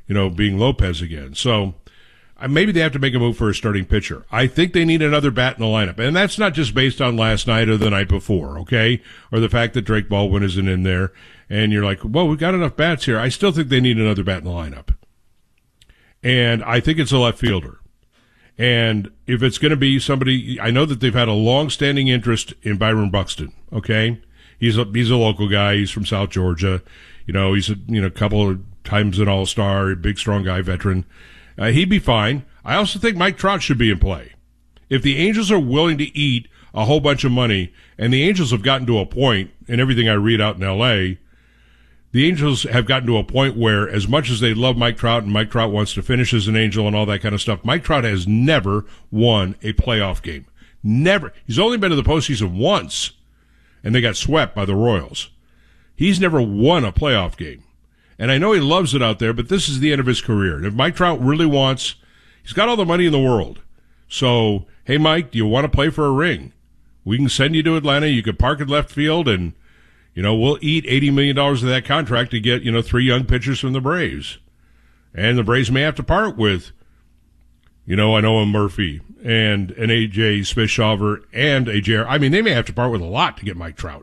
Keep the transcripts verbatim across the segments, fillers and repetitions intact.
you know, being Lopez again. So uh, maybe they have to make a move for a starting pitcher. I think they need another bat in the lineup. And that's not just based on last night or the night before, okay? Or the fact that Drake Baldwin isn't in there. And you're like, well, we've got enough bats here. I still think they need another bat in the lineup. And I think it's a left fielder. And if it's going to be somebody, I know that they've had a long-standing interest in Byron Buxton, okay? He's a, he's a local guy. He's from South Georgia. You know, he's a you know, a couple of times an all-star, big, strong guy, veteran. Uh, he'd be fine. I also think Mike Trout should be in play. If the Angels are willing to eat a whole bunch of money, and the Angels have gotten to a point, in everything I read out in L A, the Angels have gotten to a point where, as much as they love Mike Trout and Mike Trout wants to finish as an Angel and all that kind of stuff, Mike Trout has never won a playoff game. Never. He's only been to the postseason once, and they got swept by the Royals. He's never won a playoff game. And I know he loves it out there, but this is the end of his career. And if Mike Trout really wants, he's got all the money in the world. So, hey, Mike, do you want to play for a ring? We can send you to Atlanta. You can park in left field and, you know, we'll eat eighty million dollars of that contract to get, you know, three young pitchers from the Braves. And the Braves may have to part with, you know, an Owen Murphy and an A J Smith-Shawver and a J R. I mean, they may have to part with a lot to get Mike Trout.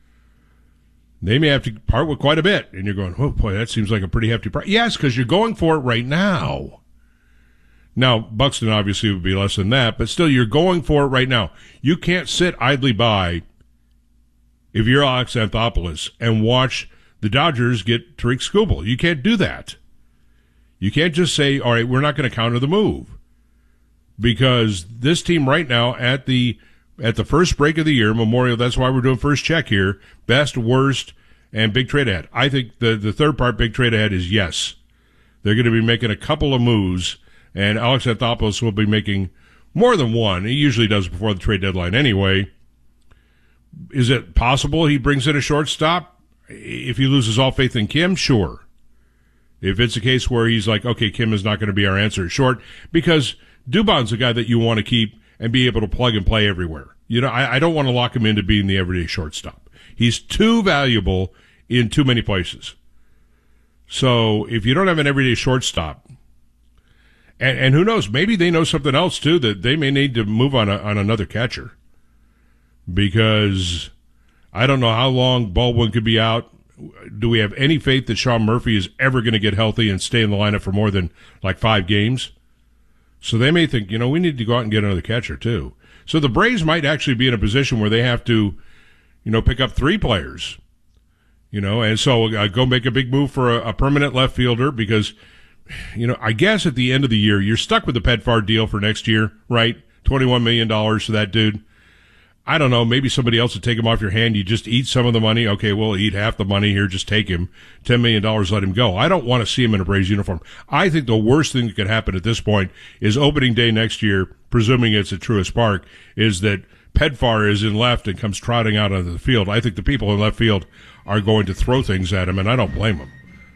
They may have to part with quite a bit. And you're going, oh, boy, that seems like a pretty hefty price. Yes, because you're going for it right now. Now, Buxton obviously would be less than that, but still, you're going for it right now. You can't sit idly by if you're Alex Anthopoulos and watch the Dodgers get Tariq Skubal. You can't do that. You can't just say, all right, we're not going to counter the move. Because this team right now at the at the first break of the year, Memorial, that's why we're doing first check here, best, worst, and big trade ahead. I think the, the third part, big trade ahead, is yes. They're going to be making a couple of moves, and Alex Anthopoulos will be making more than one. He usually does before the trade deadline anyway. Is it possible he brings in a shortstop? If he loses all faith in Kim, sure. If it's a case where he's like, okay, Kim is not going to be our answer at short, because Dubon's a guy that you want to keep and be able to plug and play everywhere. You know, I, I don't want to lock him into being the everyday shortstop. He's too valuable in too many places. So if you don't have an everyday shortstop, and, and who knows, maybe they know something else too, that they may need to move on a, on another catcher. Because I don't know how long Baldwin could be out. Do we have any faith that Sean Murphy is ever going to get healthy and stay in the lineup for more than like five games? So they may think, you know, we need to go out and get another catcher too. So the Braves might actually be in a position where they have to, you know, pick up three players, you know, and so uh, go make a big move for a, a permanent left fielder because, you know, I guess at the end of the year, you're stuck with the Petfar deal for next year, right? twenty-one million dollars for that dude. I don't know, maybe somebody else would take him off your hand. You just eat some of the money. Okay, we'll eat half the money here. Just take him. ten million dollars, let him go. I don't want to see him in a Braves uniform. I think the worst thing that could happen at this point is opening day next year, presuming it's at Truist Park, is that Petfar is in left and comes trotting out onto the field. I think the people in left field are going to throw things at him, and I don't blame them.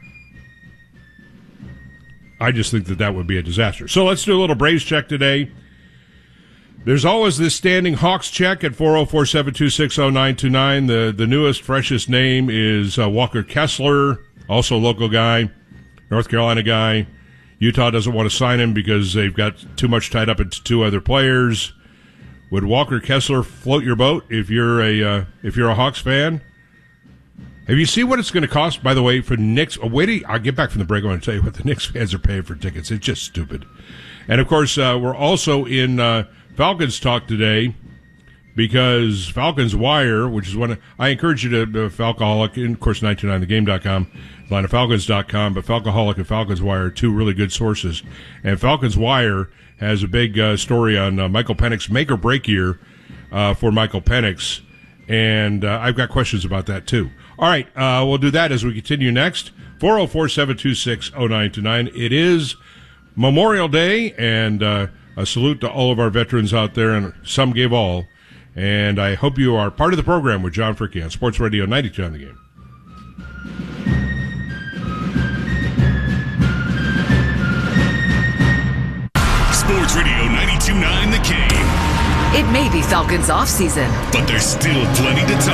I just think that that would be a disaster. So let's do a little Braves check today. There's always this standing Hawks check at four oh four, seven two six, oh nine two nine. The the newest, freshest name is uh, Walker Kessler, also a local guy, North Carolina guy. Utah doesn't want to sign him because they've got too much tied up into two other players. Would Walker Kessler float your boat if you're a uh, if you're a Hawks fan? Have you seen what it's going to cost, by the way, for Knicks? Oh, wait, I'll get back from the break. I'm going to tell you what the Knicks fans are paying for tickets. It's just stupid. And, of course, uh, we're also in uh, Falcons talk today because Falcons Wire, which is one of, I encourage you to uh, Falcoholic, and, of course, nine two nine the game dot com, Atlanta Falcons dot com, but Falcoholic and Falcons Wire are two really good sources. And Falcons Wire has a big uh, story on uh, Michael Penix, make or break year uh, for Michael Penix. And uh, I've got questions about that, too. All right, uh, we'll do that as we continue next. four oh four, seven two six, oh nine two nine. It is Memorial Day, and uh, a salute to all of our veterans out there, and some gave all. And I hope you are part of the program with John Fricke on Sports Radio ninety-two on the Game. Sports Radio ninety-two point nine The Game. It may be Falcons off season, but there's still plenty to talk